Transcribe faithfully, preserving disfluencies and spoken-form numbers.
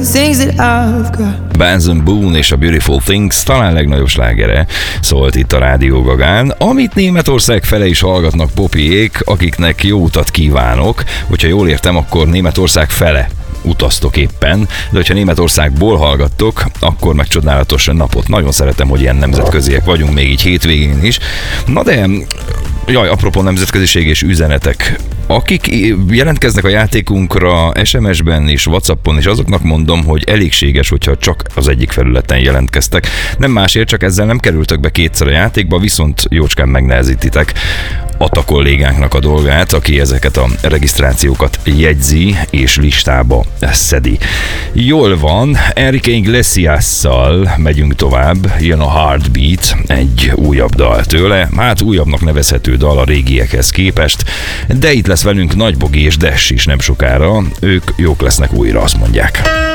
things that I've got. Benson Boone és a Beautiful Things talán legnagyobb slágere szólt itt a Rádió Gagán, amit Németország fele is hallgatnak popiék, akiknek jó utat kívánok. Hogyha jól értem, akkor Németország fele utaztok éppen, de hogyha Németországból hallgattok, akkor meg csodálatos napot. Nagyon szeretem, hogy ilyen nemzetköziek vagyunk még így hétvégén is. Na de, jaj, apropó nemzetköziség és üzenetek. Akik jelentkeznek a játékunkra es em es-ben és WhatsAppon, és azoknak mondom, hogy elégséges, hogyha csak az egyik felületen jelentkeztek. Nem másért, csak ezzel nem kerültök be kétszer a játékba, viszont jócskán megnehezítitek Atta kollégánknak a dolgát, aki ezeket a regisztrációkat jegyzi és listába szedi. Jól van, Enrique Iglesiasszal megyünk tovább, jön a Heartbeat, egy újabb dal tőle, hát újabbnak nevezhető dal a régiekhez képest, de itt lesz velünk Nagybogi és Dess is nem sokára, ők jók lesznek újra, azt mondják.